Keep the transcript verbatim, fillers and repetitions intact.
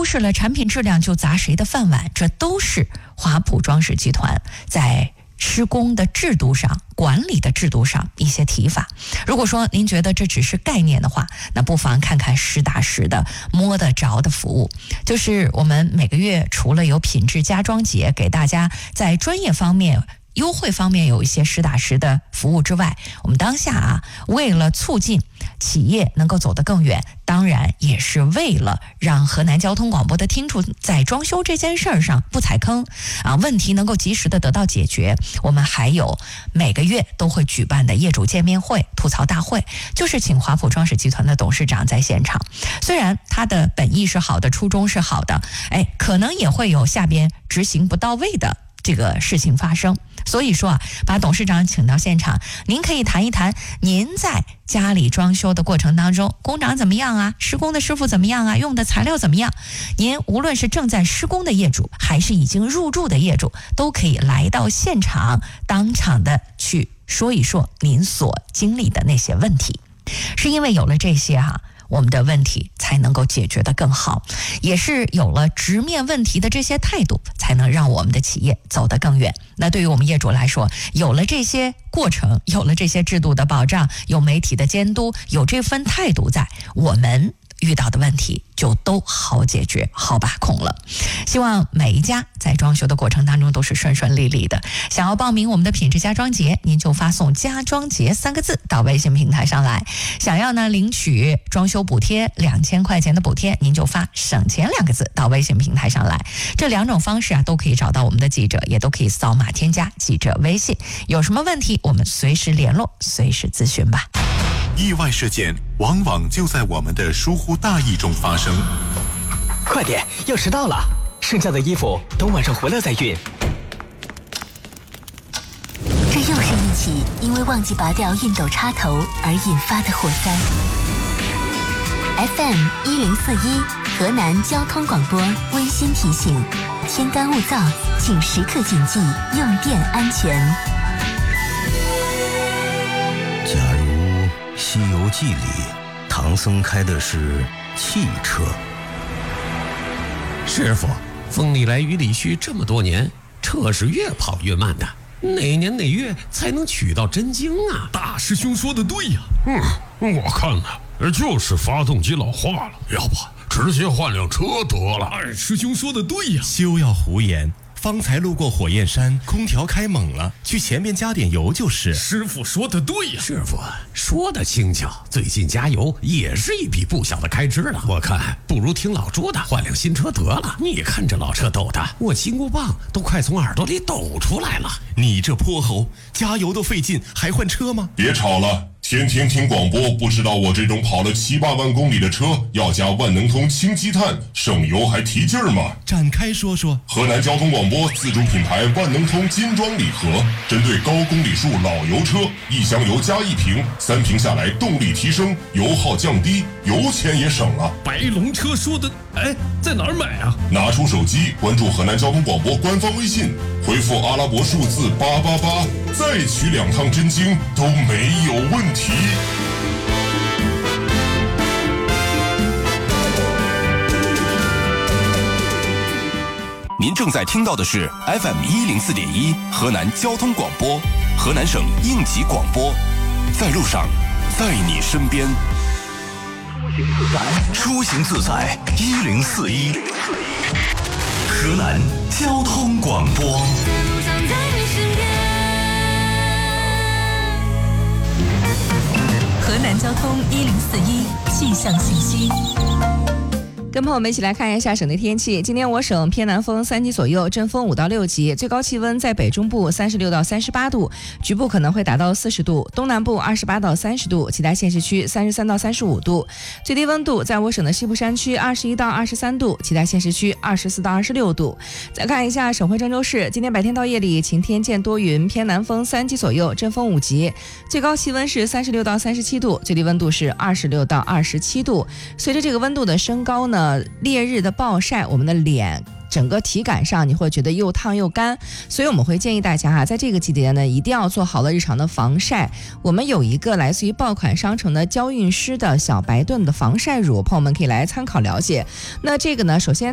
忽视了产品质量就砸谁的饭碗，这都是华普装饰集团在施工的制度上、管理的制度上一些提法。如果说您觉得这只是概念的话，那不妨看看实打实的摸得着的服务。就是我们每个月除了有品质家装节给大家在专业方面、优惠方面有一些实打实的服务之外，我们当下啊，为了促进企业能够走得更远，当然也是为了让河南交通广播的听众在装修这件事儿上不踩坑啊，问题能够及时的得到解决。我们还有每个月都会举办的业主见面会、吐槽大会，就是请华普装饰集团的董事长在现场。虽然他的本意是好的，初衷是好的，哎，可能也会有下边执行不到位的这个事情发生。所以说啊，把董事长请到现场，您可以谈一谈您在家里装修的过程当中，工长怎么样啊，施工的师傅怎么样啊，用的材料怎么样。您无论是正在施工的业主，还是已经入住的业主，都可以来到现场，当场的去说一说您所经历的那些问题。是因为有了这些哈、啊，我们的问题才能够解决得更好，也是有了直面问题的这些态度，才能让我们的企业走得更远。那对于我们业主来说，有了这些过程，有了这些制度的保障，有媒体的监督，有这份态度在，我们遇到的问题就都好解决、好把控了。希望每一家在装修的过程当中都是顺顺利利的。想要报名我们的品质家装节，您就发送家装节三个字到微信平台上来。想要呢领取装修补贴两千块钱的补贴，您就发省钱两个字到微信平台上来。这两种方式啊，都可以找到我们的记者，也都可以扫码添加记者微信。有什么问题，我们随时联络，随时咨询吧。 意外事件往往就在我们的疏忽大意中发生。 快点，要迟到了，剩下的衣服等晚上回来再熨。 这又是一起因为忘记拔掉熨斗插头而引发的火灾。F M 一零四一河南交通广播温馨提醒：天干物燥，请时刻谨记用电安全。 假如《西游记》里唐僧开的是汽车， 师傅，风里来雨里去，这么多年，车是越跑越慢的，哪年哪月才能取到真经啊？ 大师兄说的对呀、啊，嗯，我看呢，就是发动机老化了，要不直接换辆车得了。二师兄说的对呀、啊， 休要胡言。方才路过火焰山，空调开猛了，去前面加点油就是。 师傅说的对呀、啊， 师傅说的轻巧，最近加油也是一笔不小的开支了。我看不如听老朱的，换辆新车得了。你看这老车抖的，我金箍棒都快从耳朵里抖出来了。 你这泼猴，加油都费劲，还换车吗？ 别吵了。天天听广播，不知道我这种跑了七八万公里的车要加万能通氢积碳，省油还提劲儿吗？ 展开说说。 河南交通广播自主品牌万能通金装礼盒，针对高公里数老油车，一箱油加一瓶，三瓶下来动力提升，油耗降低，油钱也省了。 白龙车说的，哎，在哪儿买啊？ 拿出手机关注河南交通广播官方微信，回复阿拉伯数字八八八，再取两趟真经都没有问题。 您正在听到的是 F M 一零四点一河南交通广播，河南省应急广播，在路上，在你身边。 出行自在一零四一，河南交通广播。 河南交通一零四一气象信息。跟朋友们一起来看一下省内天气。今天我省偏南风三级左右，阵风五到六级，最高气温在北中部三十六到三十八度，局部可能会达到四十度，东南部二十八到三十度，其他县市区三十三到三十五度。最低温度在我省的西部山区二十一到二十三度，其他县市区二十四到二十六度。再看一下省会郑州市，今天白天到夜里晴天见多云，偏南风三级左右，阵风五级，最高气温是三十六到三十七度，最低温度是二十六到二十七度。随着这个温度的升高呢，烈日的暴晒，我们的脸整个体感上你会觉得又烫又干，所以我们会建议大家啊，在这个季节呢，一定要做好了日常的防晒。我们有一个来自于爆款商城的娇韵诗的小白盾的防晒乳，朋友们可以来参考了解。那这个呢，首先